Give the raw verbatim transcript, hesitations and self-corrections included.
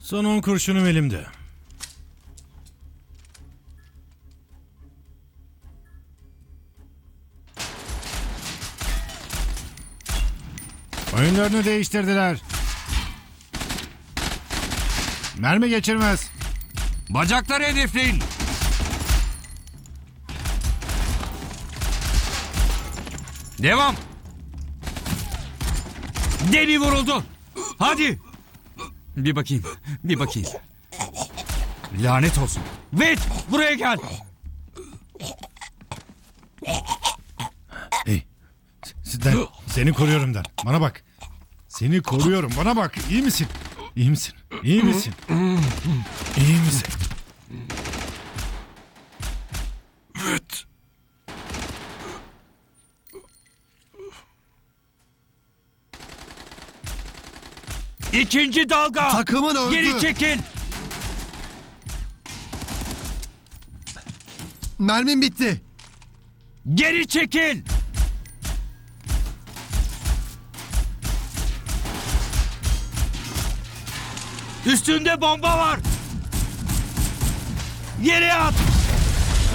Son on kurşunum elimde. Oyunlarını değiştirdiler. Mermi geçirmez. Bacakları hedefleyin. Devam. Deli vuruldu. Hadi. Bir bakayım. Bir bakayım. Lanet olsun. Wade, buraya gel. Hey. Sizden seni koruyorum der. Bana bak. Seni koruyorum. Bana bak. İyi misin? İyi misin? İyi misin? İyi misin? Evet. İkinci dalga. Takımın öldü. Geri çekil. Mermim bitti. Geri çekil. Üstünde bomba var. Yere at.